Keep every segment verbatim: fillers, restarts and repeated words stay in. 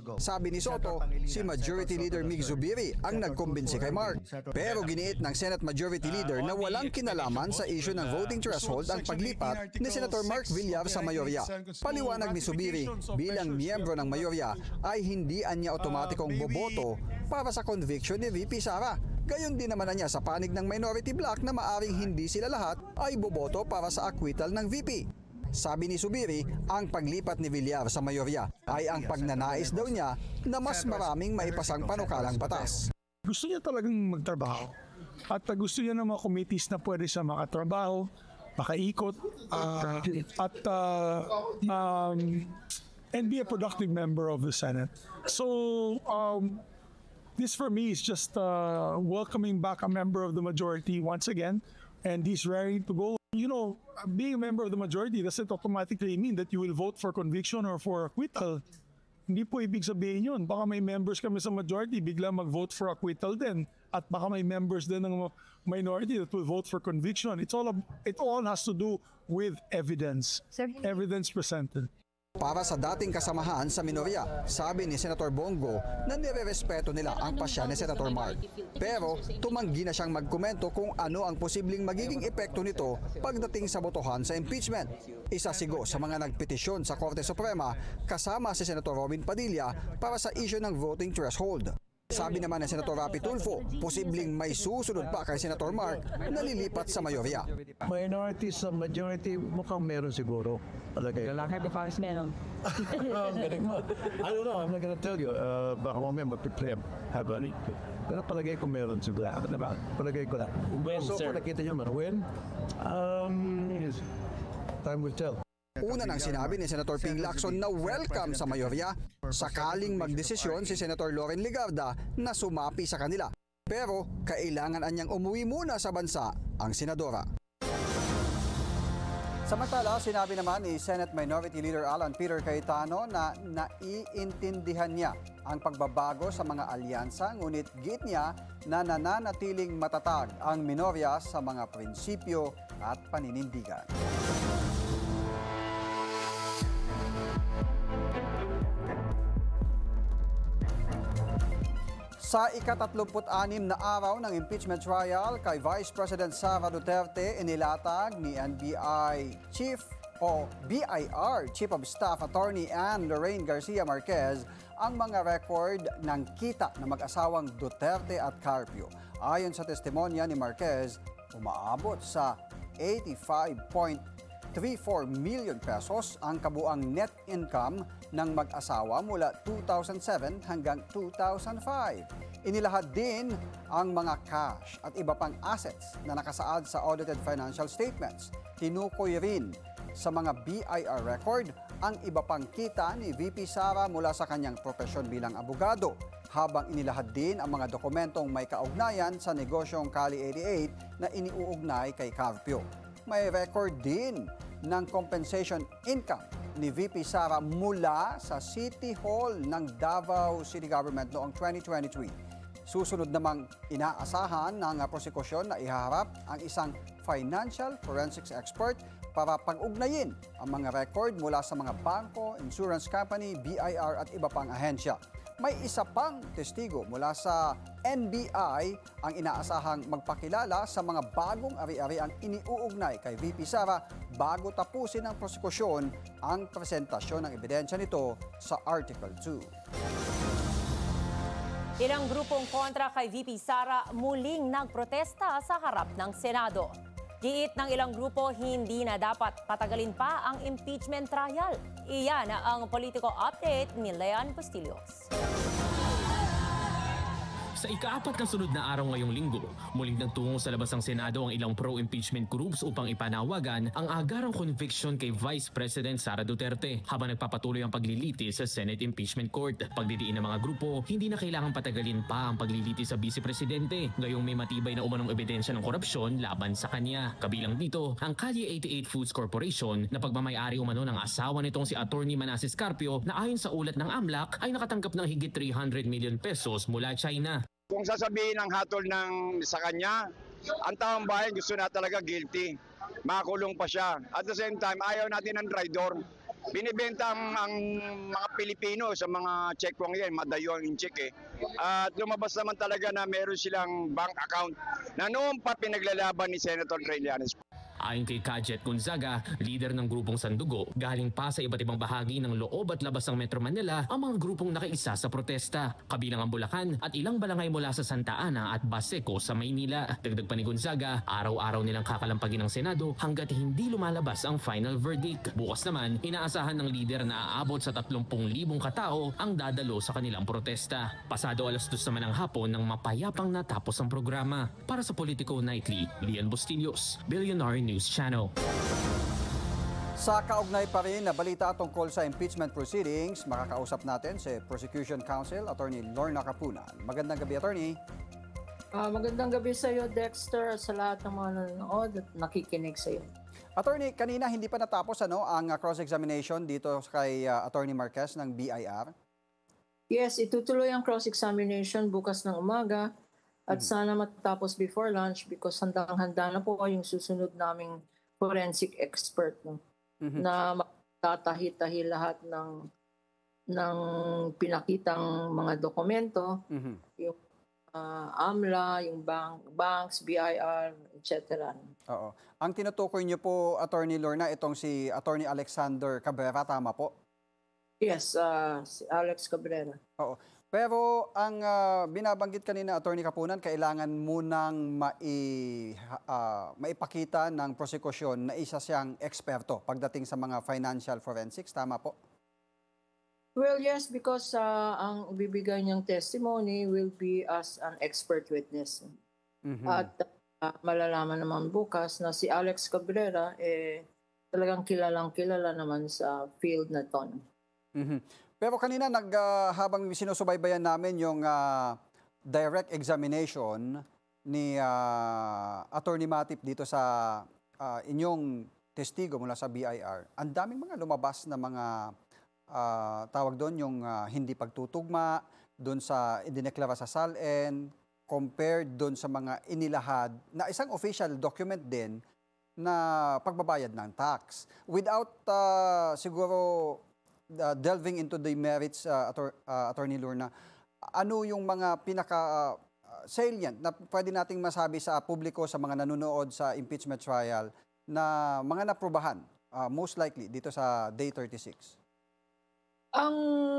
Sabi ni Soto, si Majority Leader Mig Zubiri ang nagkumbinsi kay Mark. Pero giniit ng Senate Majority Leader na walang kinalaman sa issue ng voting threshold ang paglipat ni Senator Mark Villar sa mayorya. Paliwanag ni Zubiri, bilang miyembro ng mayorya ay hindi anya otomatikong boboto para sa conviction ni V P Sara. Gayon din naman na niya sa panig ng minority bloc na maaring hindi sila lahat ay boboto para sa acquittal ng V P. Sabi ni Zubiri, ang paglipat ni Villar sa mayorya ay ang pagnanais daw niya na mas maraming maipasang panukalang batas. Gusto niya talagang magtrabaho at uh, gusto niya ng mga committees na pwede siya makatrabaho, makaikot uh, at uh, um, and be a productive member of the Senate. So um, this for me is just uh, welcoming back a member of the majority once again, and he's ready to go. You know, being a member of the majority doesn't automatically mean that you will vote for conviction or for acquittal. Hindi po ibig sabihin yun. Baka may members kami sa majority, bigla mag-vote for acquittal din. At baka may members din ng minority that will vote for conviction. It's all, it all has to do with evidence. Evidence presented. Para sa dating kasamahan sa minorya, sabi ni Senator Bongo na nirerespeto nila ang pasya ni Senator Mark. Pero tumanggi na siyang magkomento kung ano ang posibleng magiging epekto nito pagdating sa botohan sa impeachment. Isa sigo sa mga nagpetisyon sa Korte Suprema kasama si Senator Robin Padilla para sa issue ng voting threshold. Sabi naman ng Senator Rapi Tulfo, posibleng may susunod pa kay Senator Mark na lilipat sa mayorya. Minority sa majority, mukhang meron siguro. Palagay. Lalaki ba Paris meron? Oh, galing mo. I don't know, I'm not gonna tell you. Uh, baka mamaya mag-prepare. Have a Pero palagay ko meron siguro. Diba? Palagay ko lang. When, so, sir? kung nakita nyo man, when? Um, yes. Time will tell. Una nang sinabi ni Senator Ping Lacson na welcome sa mayorya sakaling magdesisyon si Senator Loren Legarda na sumapi sa kanila. Pero kailangan anyang umuwi muna sa bansa ang senadora. Samantala, sinabi naman ni Senate Minority Leader Alan Peter Cayetano na naiintindihan niya ang pagbabago sa mga alyansa, ngunit git niya na nananatiling matatag ang minorya sa mga prinsipyo at paninindigan. Sa ikatatlumput-anim na araw ng impeachment trial kay Vice President Sara Duterte, inilatag ni N B I Chief o B I R Chief of Staff Attorney Ann Lorraine Garcia Marquez ang mga record ng kita ng mag-asawang Duterte at Carpio. Ayon sa testimonya ni Marquez, umaabot sa eighty-five point three four million pesos ang kabuang net income ng mag-asawa mula two thousand seven hanggang two thousand five. Inilahad din ang mga cash at iba pang assets na nakasaad sa audited financial statements. Tinukoy rin sa mga B I R record ang iba pang kita ni V P Sara mula sa kanyang propesyon bilang abogado, habang inilahad din ang mga dokumentong may kaugnayan sa negosyong Kali eighty-eight na iniuugnay kay Carpio. May record din ng compensation income ni V P Sara mula sa City Hall ng Davao City Government noong twenty twenty-three. Susunod namang inaasahan ng prosekusyon na ihaharap ang isang financial forensics expert para pag-ugnayin ang mga record mula sa mga bangko, insurance company, B I R at iba pang ahensya. May isa pang testigo mula sa N B I ang inaasahang magpakilala sa mga bagong ari-ari ang iniuugnay kay V P Sara bago tapusin ng prosekusyon ang presentasyon ng ebidensya nito sa Article two. Ilang grupong kontra kay V P Sara muling nagprotesta sa harap ng Senado. Giit ng ilang grupo, hindi na dapat patagalin pa ang impeachment trial. Iyan ang politiko update ni Leon Bustillos. Sa ikaapat na sunod na araw ngayong linggo, muling nagtungo sa labas ng Senado ang ilang pro-impeachment groups upang ipanawagan ang agarang conviction kay Vice President Sara Duterte habang nagpapatuloy ang paglilitis sa Senate Impeachment Court. Pagdidiin ng mga grupo, hindi na kailangang patagalin pa ang paglilitis sa Vice Presidente, gayong may matibay na umanong ebidensya ng korupsyon laban sa kanya. Kabilang dito, ang Kali eighty-eight Foods Corporation na pagmamayari umano ng asawa nitong si Attorney Manasseh Carpio na ayon sa ulat ng AMLAC ay nakatanggap ng higit three hundred million pesos mula China. Kung sasabihin ng hatol ng sa kanya, ang taong bayan gusto na talaga guilty. Makulong pa siya. At the same time, ayaw natin ng traitor. binibenta ang, ang mga Pilipino sa mga checkpoint yan, madayo ang check eh. At lumabas naman talaga na meron silang bank account na noon pa pinaglalaban ni Senator Trillanes. Ayon kay Kajet Gonzaga, leader ng grupong Sandugo, galing pa sa iba't ibang bahagi ng loob at labas ng Metro Manila ang mga grupong nakaisa sa protesta, kabilang ang Bulacan at ilang balangay mula sa Santa Ana at Baseco sa Maynila. Dagdag pa ni Gonzaga, araw-araw nilang kakalampagin ng Senado hanggat hindi lumalabas ang final verdict. Bukas naman, inaasahan ng leader na aabot sa tatlongpung libong katao ang dadalo sa kanilang protesta. Pasado alas dos naman ng hapon nang mapayapang natapos ang programa. Para sa Politico Nightly, Lian Bustillos, Billionaire News Channel. Sa kaugnay pa rin na balita tungkol sa impeachment proceedings, makakausap natin si Prosecution Counsel, Attorney Lorna Capunan. Magandang gabi, Attorney. Ah, magandang gabi sa iyo, Dexter, at sa lahat ng mga nanonood at nakikinig sa iyo. Attorney, kanina hindi pa natapos ano ang uh, cross-examination dito kay uh, Attorney Marquez ng B I R? Yes, itutuloy ang cross-examination bukas ng umaga at mm-hmm. sana matapos before lunch because handang-handa na po yung susunod naming forensic expert no, mm-hmm. na magtatahi-tahi lahat ng ng pinakitang mga dokumento, mm-hmm. yung uh, AMLA, yung bank, banks, B I R, et cetera. Oo. Ang tinutukoy niyo po, Attorney Lorna, itong si Attorney Alexander Cabrera, tama po? Yes, uh, si Alex Cabrera. Oo. Pero ang uh, binabanggit kanina, Attorney Capunan, kailangan munang mai, uh, maipakita ng prosekusyon na isa siyang eksperto pagdating sa mga financial forensics. Tama po? Well, yes, because uh, ang ibibigay niyang testimony will be as an expert witness. Mm-hmm. At uh, malalaman naman bukas na si Alex Cabrera eh, talagang kilalang kilala naman sa field na to. Mm-hmm. Pero kanina nag uh, habang sinusubaybayan namin yung uh, direct examination ni uh, Attorney Matip dito sa uh, inyong testigo mula sa B I R, ang daming mga lumabas na mga uh, tawag doon yung uh, hindi pagtutugma doon sa idineklara sa SALN compared doon sa mga inilahad na isang official document din na pagbabayad ng tax. Without uh, siguro Uh, delving into the merits, uh, Attor- uh, Attorney Lorna, ano yung mga pinaka uh, salient na pwede nating masabi sa publiko, sa mga nanonood sa impeachment trial na mga naprubahan, uh, most likely, dito sa Day thirty-six? Ang,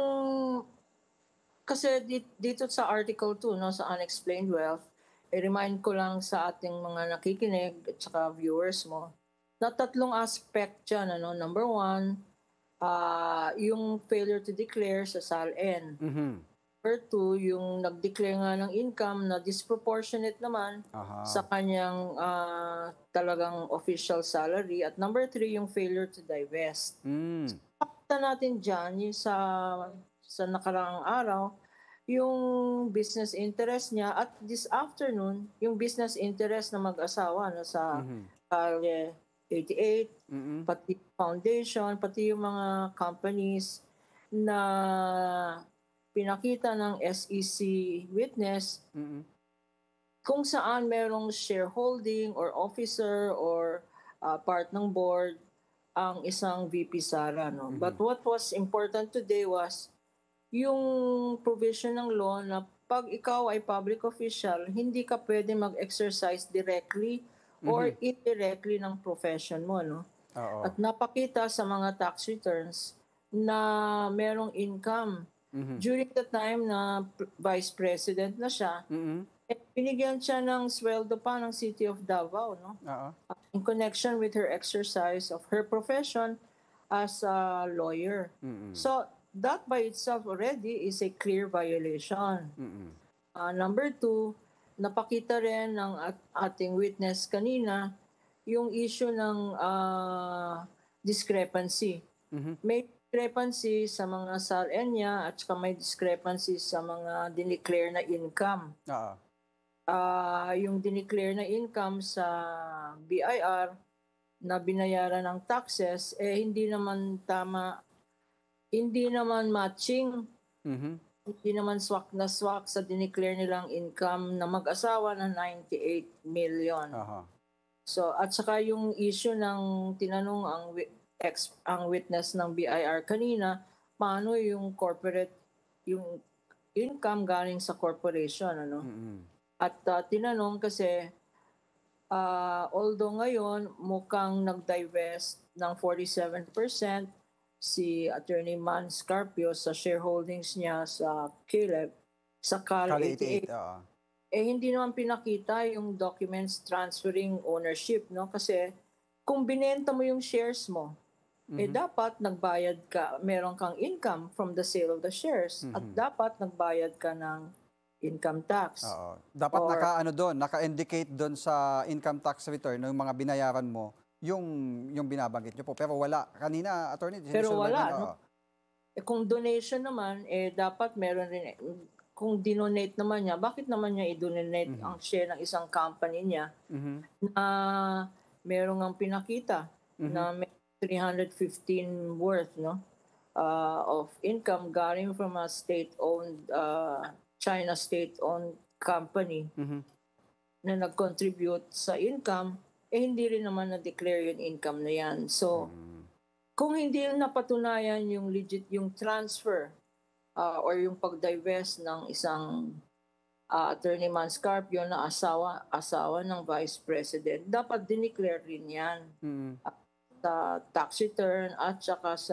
kasi dito sa Article two, no, sa Unexplained Wealth, i-remind ko lang sa ating mga nakikinig at saka viewers mo, na tatlong aspect dyan. Ano? Number one, Uh, yung failure to declare sa SALN. Mm-hmm. Number two, yung nag-declare nga ng income na disproportionate naman Aha. sa kanyang uh, talagang official salary. At number three, yung failure to divest. Mm. Pakita natin dyan yung sa, sa nakaraang araw, yung business interest niya at this afternoon, yung business interest na mag-asawa no, sa mm-hmm. uh, eighty-eight, mm-hmm. pati foundation, pati yung mga companies na pinakita ng S E C witness mm-hmm. kung saan merong shareholding or officer or uh, part ng board ang isang V P Sara. No? Mm-hmm. But what was important today was yung provision ng law na pag ikaw ay public official, hindi ka pwede mag-exercise directly or mm-hmm. indirectly ng profession mo, no? Oo. At napakita sa mga tax returns na merong income. Mm-hmm. During the time na vice president na siya, mm-hmm. eh, binigyan siya ng sweldo pa ng City of Davao, no? Uh, in connection with her exercise of her profession as a lawyer. Mm-hmm. So, that by itself already is a clear violation. Mm-hmm. Uh, number two, napakita rin ng at- ating witness kanina yung issue ng uh, discrepancy. Mm-hmm. May discrepancy sa mga SALN niya at saka may discrepancy sa mga dineclare na income. Uh-huh. Uh, yung dineclare na income sa B I R na binayaran ng taxes, eh hindi naman tama, hindi naman matching. Mm-hmm. Hindi naman swak na swak sa dineclare nilang income na mag-asawa na ninety-eight million. Uh-huh. So, at saka yung issue ng tinanong ang ex ang witness ng B I R kanina, paano yung corporate, yung income galing sa corporation, ano? At uh, tinanong kasi, uh, although ngayon mukhang nag-divest ng forty-seven percent si Attorney Man Scarpio sa shareholdings niya sa Caleb, sa Cal Kali eighty-eight, eighty-eight, oo. eh hindi naman pinakita yung documents transferring ownership, no? Kasi kung binenta mo yung shares mo, eh dapat nagbayad ka, meron kang income from the sale of the shares, at dapat nagbayad ka ng income tax. Oo. Dapat Or- naka-ano doon, naka-indicate doon sa income tax return ng mga binayaran mo, yung yung binabanggit niyo po. Pero wala. Kanina, attorney, Pero sinisulban wala, niyo, no? oo. Eh, kung donation naman, eh dapat meron rin, kung dinonate naman niya, bakit naman niya i-donate ang share ng isang company niya na merong ang pinakita na may three hundred fifteen worth, no, uh, of income galing from a state-owned, uh, China state-owned company na nag-contribute sa income, eh hindi rin naman na-declare yung income na yan. So, kung hindi napatunayan yung legit, yung transfer uh, or yung pag-divest ng isang uh, Attorney Man Scarpio na asawa, asawa ng Vice President, dapat dineclare rin yan sa tax return at saka sa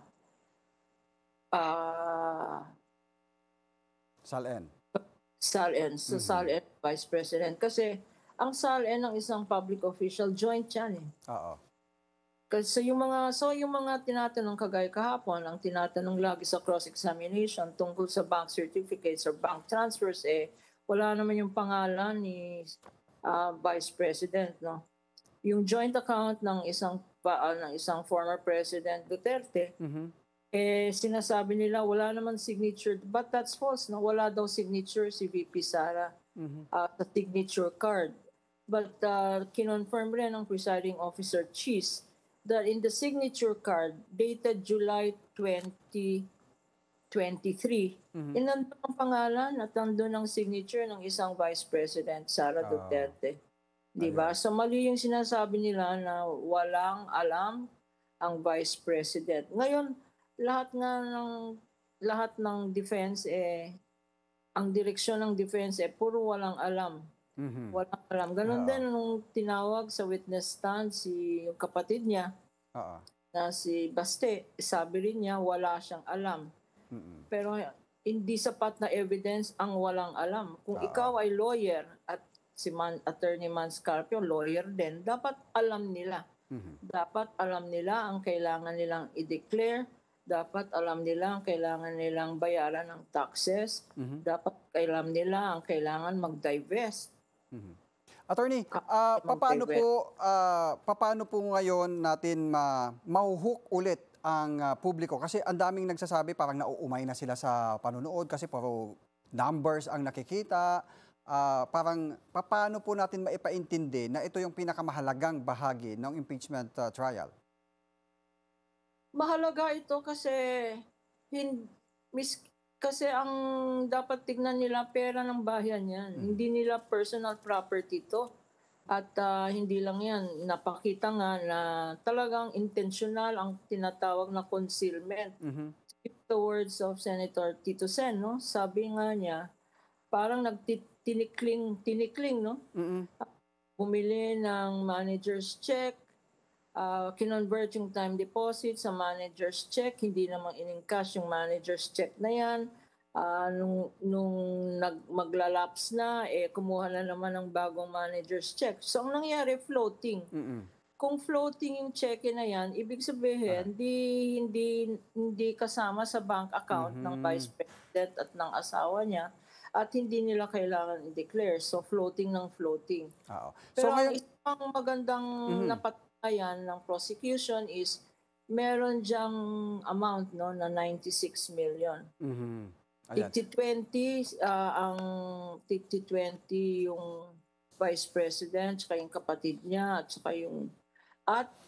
uh, Sal-en. SALN, sa SALN Vice President. Kasi ang SALN ng isang public official, joint yan eh. Oo. Kasi yung mga, so yung mga tinatanong kagaya kahapon, ang tinatanong lagi sa cross-examination tungkol sa bank certificates or bank transfers, eh, wala naman yung pangalan ni uh, Vice President, no? Yung joint account ng isang pa, uh, ng isang former President Duterte, eh sinasabi nila wala naman signature, but that's false, no? Wala daw signature si V P Sara uh, sa signature card. But uh, kinonfirm rin ng presiding officer Cheese that in the signature card dated July twenty twenty-three, mm-hmm. eh, nandun ang pangalan at nandun ang signature ng isang Vice President, Sara Duterte. Di ba? So mali yung sinasabi nila na walang alam ang Vice President. Ngayon, lahat nga ng lahat ng defense eh ang direksyon ng defense eh puro walang alam. Mm-hmm. Walang alam. Ganon uh-huh. din nung tinawag sa witness stand si yung kapatid niya uh-huh. na si Baste, sabi rin niya wala siyang alam. Mm-hmm. Pero hindi sapat na evidence ang walang alam. Kung uh-huh. ikaw ay lawyer at si Man, Attorney Man Scarpio, lawyer din, dapat alam nila. Mm-hmm. Dapat alam nila ang kailangan nilang i-declare. Dapat alam nila ang kailangan nilang bayaran ng taxes. Mm-hmm. Dapat alam nila ang kailangan mag-divest. Mm-hmm. Attorney, uh, paano po uh, paano po ngayon natin ma mahuhook ulit ang uh, publiko? Kasi ang daming nagsasabi parang nauumay na sila sa panonood kasi puro numbers ang nakikita. Uh, parang paano po natin maipaintindi na ito yung pinakamahalagang bahagi ng impeachment uh, trial? Mahalaga ito kasi hin, mis, kasi ang dapat tignan nila pera ng bayan yan. Mm-hmm. Hindi nila personal property to. At uh, hindi lang yan. Napakita nga na talagang intentional ang tinatawag na concealment. Mm-hmm. The words of Senator Tito Sen, no? Sabi nga niya, parang nagtinikling, tinikling, no? Mm-hmm. Bumili ng manager's check, Uh, kinonvert yung time deposit sa manager's check, hindi namang in-encash yung manager's check na yan. Uh, nung nung nag, maglalaps na, eh, kumuha na naman ng bagong manager's check. So, ang nangyari, floating. Mm-mm. Kung floating yung check na yan, ibig sabihin, uh-huh. di, hindi, hindi kasama sa bank account mm-hmm. ng Vice President at ng asawa niya at hindi nila kailangan i-declare. So, floating ng floating. Uh-huh. Pero so, ang ngayon... isang magandang mm-hmm. napat ayan ng prosecution is meron diyang amount no na ninety-six million. Mhm. fifty twenty uh, ang fifty twenty yung Vice President, saka yung kapatid niya at saka yung at